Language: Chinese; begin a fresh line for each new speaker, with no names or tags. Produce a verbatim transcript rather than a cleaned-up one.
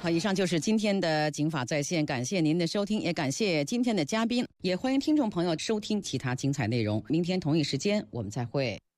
好，以上就是今天的警法在线，感谢您的收听，也感谢今天的嘉宾，也欢迎听众朋友收听其他精彩内容。明天同一时间我们再会。